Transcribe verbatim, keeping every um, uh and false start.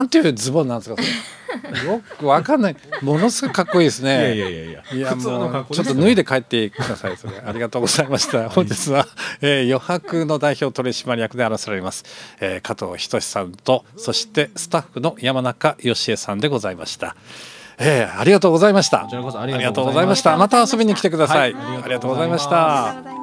なんていうズボンなんですかそれよくわかんない。ものすごくかっこいいですね。 いやいやいやいや、 いや普通のもうちょっ格好ですと脱いで帰ってください。それありがとうございました。本日は、えー、余白の代表取締役であらせられます、えー、加藤仁さんと、そしてスタッフの山中義恵さんでございました。えー、ありがとうございました。 こちらこそあありりがとうごがとうございまし。 ざいましたた。また遊びに来てください。 はい、 ありがとうございましありがとうございます。 た。